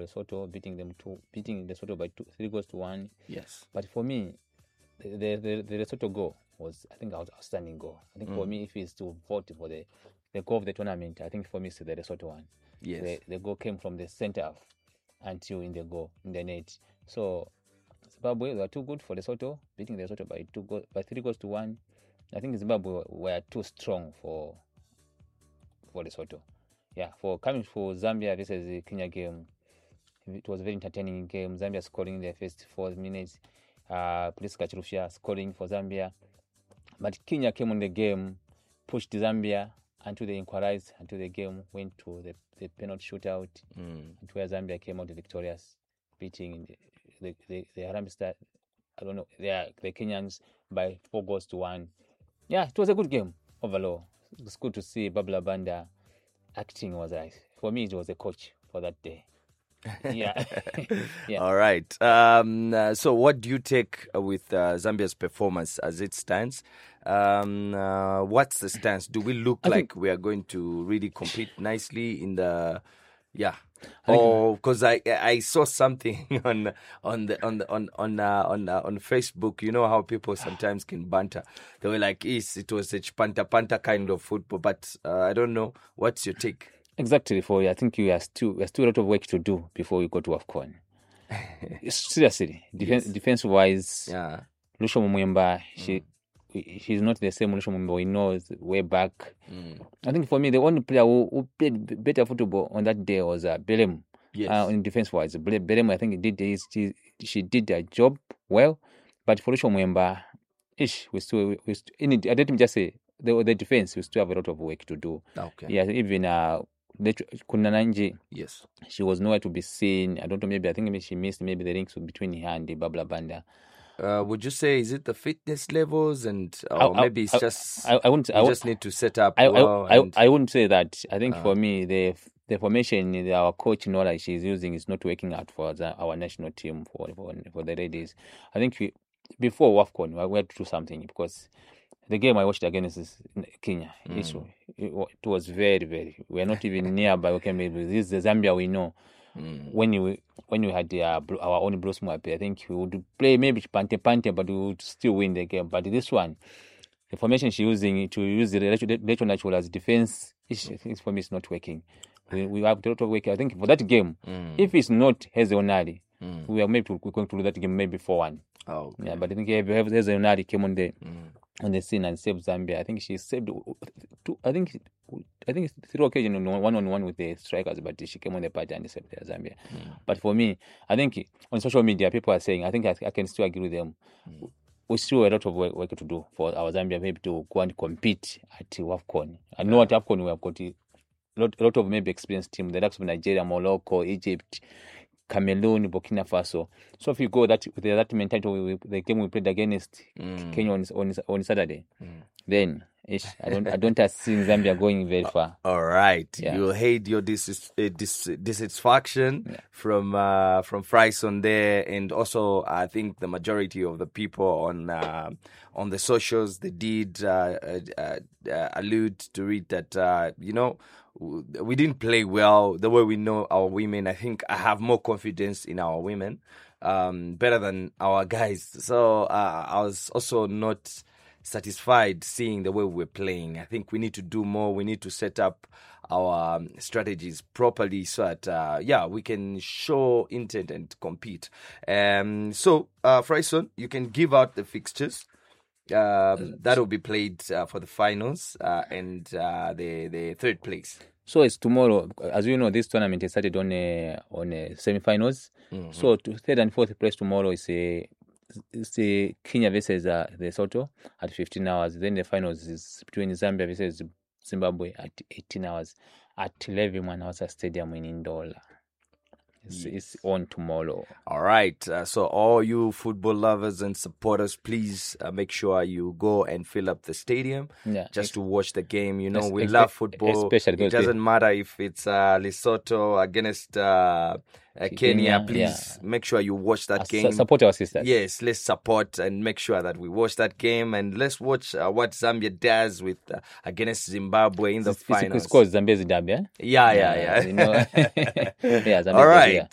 Lesotho, beating Lesotho by 3-1. Yes. But for me, the Lesotho goal was, I think, an outstanding goal. I think for me, if it's to vote for the goal of the tournament, I think for me it's the Lesotho one. Yes. The goal came from the center half until in the net. So Zimbabwe were too good for Lesotho, beating Lesotho by 3-1. I think Zimbabwe were too strong for Lesotho. Yeah, for Zambia versus the Kenya game, it was a very entertaining game. Zambia scoring in the first 4 minutes. Priska Chirufya scoring for Zambia. But Kenya came on the game, pushed Zambia until they equalized, until the game went to the penalty shootout, where Zambia came out victorious, beating the Harambee Stars, the Kenyans by 4-1. Yeah, it was a good game overall. It's good to see Babla Banda acting was right. For me, it was a coach for that day. Yeah. Yeah. All right. So what do you take with Zambia's performance as it stands? What's the stance? Do we look like we are going to really compete nicely in the... Yeah. Because I saw something on Facebook. You know how people sometimes can banter. They were like, it was a panta kind of football. But I don't know. What's your take? Exactly. I think we have still a lot of work to do before we go to AFCON. Seriously, defense wise, yeah. Lusho Mumwemba, she's not the same Lusho Mumwemba we know way back. I think for me, the only player who played better football on that day was Belem. Yes. In defense wise, Belem, I think she did her job well, but for Lusho Mumwemba, I didn't just say the defense. We still have a lot of work to do. Okay. Yeah, even Kunananji. Yes. She was nowhere to be seen. I don't know. I think she missed the links between her and the Babla Banda. Would you say is it the fitness levels or maybe it's just I just need to set up? I wouldn't say that. I think for me the formation our coach Nora she's using is not working out for our national team for the ladies. I think before WAFCON we had to do something because the game I watched against Kenya, it was very, very. We are not even nearby. Okay, maybe this is the Zambia we know. When we had our own Blues Mwape, I think we would play maybe pante, but we would still win the game. But this one, the formation she's using to use the Lecho Natural as defense, for me, it's not working. We have a lot of work. I think for that game, if it's not Hezonari, we are maybe going to lose that game maybe 4-1. Oh, okay. Yeah, but I think Hezonari came on the scene and saved Zambia. I think she saved I think it's 3 occasions one-on-one with the strikers, but she came on the party and saved Zambia. But for me, I think on social media people are saying, I think I can still agree with them. We still have a lot of work to do for our Zambia maybe to go and compete at WAFCON. I know at WAFCON we have got a lot of maybe experienced team, the likes of Nigeria, Morocco, Egypt, Cameroon, Burkina Faso. So if you go with that mentality, the game we played against Kenya on Saturday, then I don't see Zambia going very far. All right, yeah. You hate your dissatisfaction from Fryson there, and also I think the majority of the people on the socials they did allude to it that we didn't play well the way we know our women. I think I have more confidence in our women, better than our guys. So I was also not satisfied seeing the way we're playing. I think we need to do more. We need to set up our strategies properly so that we can show intent and compete. So Fryson, you can give out the fixtures that will be played for the finals and the third place. So it's tomorrow. As you know, this tournament is started on semi-finals. So third and fourth place tomorrow is Kenya versus Lesotho at 15 hours. Then the finals is between Zambia versus Zimbabwe at 18 hours at 11 Mwanawasa Stadium in Ndola. It's on tomorrow. All right. So all you football lovers and supporters, please make sure you go and fill up the stadium just to watch the game. You know, we love football. It doesn't matter if it's Lesotho against Kenya. Please make sure you watch that game. Support our sisters. Yes, let's support and make sure that we watch that game. And let's watch what Zambia does with against Zimbabwe in the finals. It's called Zambia Zimbabwe. Yeah. You know? All right.